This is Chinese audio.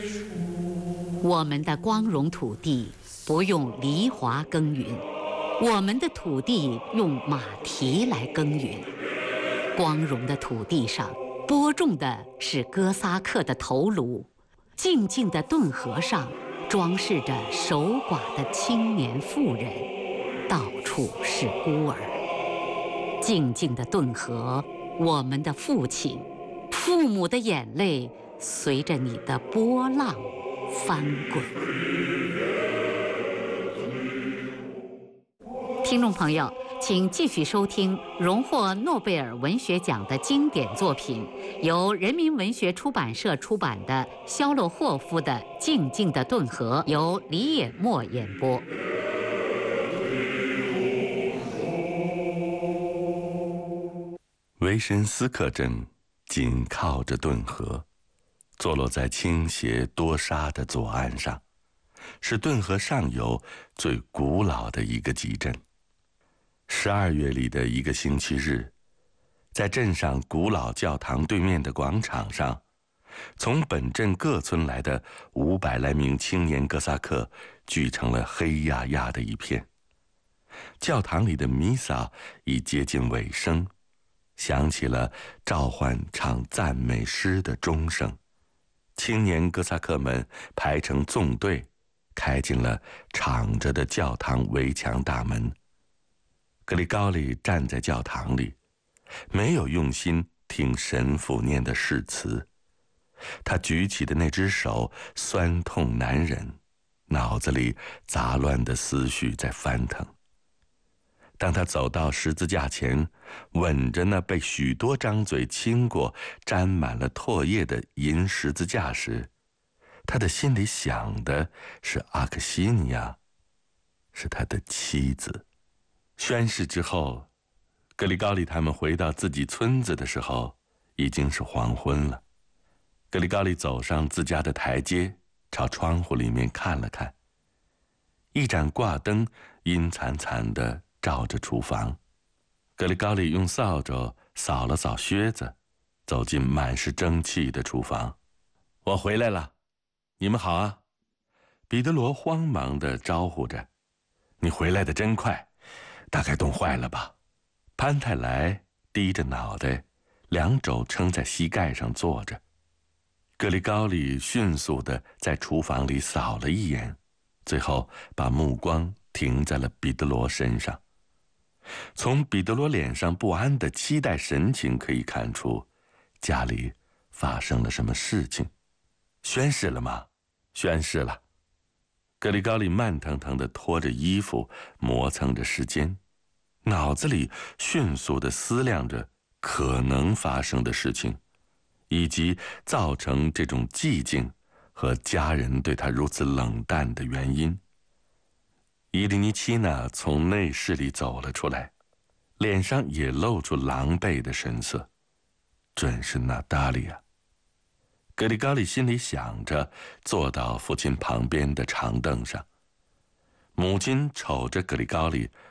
我们的光荣土地不用犁铧耕耘，我们的土地用马蹄来耕耘。光荣的土地上播种的是哥萨克的头颅，静静的顿河上装饰着守寡的青年妇人，到处是孤儿。静静的顿河，我们的父亲，父母的眼泪随着你的波浪翻滚。听众朋友，请继续收听荣获诺贝尔文学奖的经典作品，由人民文学出版社出版的肖洛霍夫的《静静的顿河》，由李野墨演播。 维申斯克镇紧靠着顿河，坐落在倾斜多沙的左岸上，是顿河上游最古老的一个集镇。12月里的一个星期日，在镇上古老教堂对面的广场上，从本镇各村来的500来名青年哥萨克聚成了黑压压的一片。教堂里的弥撒已接近尾声，响起了召唤唱赞美诗的钟声。青年哥萨克们排成纵队，开进了敞着的教堂围墙大门。格里高利站在教堂里，没有用心听神父念的誓词。他举起的那只手酸痛难忍，脑子里杂乱的思绪在翻腾。当他走到十字架前，吻着那被许多张嘴亲过、沾满了唾液的银十字架时，他的心里想的是阿克西尼亚，是他的妻子。宣誓之后，格里高利他们回到自己村子的时候，已经是黄昏了。格里高利走上自家的台阶，朝窗户里面看了看。一盏挂灯阴惨惨地照着厨房。格里高利用扫帚扫了扫靴子，走进满是蒸汽的厨房。我回来了，你们好啊！彼得罗慌忙地招呼着。你回来的真快，大概冻坏了吧？潘泰莱低着脑袋，两肘撑在膝盖上坐着。格里高利迅速地在厨房里扫了一眼，最后把目光停在了彼得罗身上。从彼得罗脸上不安的期待神情可以看出，家里发生了什么事情。宣誓了吗？宣誓了。格里高利慢腾腾地拖着衣服，磨蹭着时间，脑子里迅速地思量着可能发生的事情，以及造成这种寂静和家人对他如此冷淡的原因。伊利尼奇娜从内室里走了出来，脸上也露出狼狈的神色。准是娜达莉亚。格里高利心里想着，坐到父亲旁边的长凳上。母亲瞅着格里高利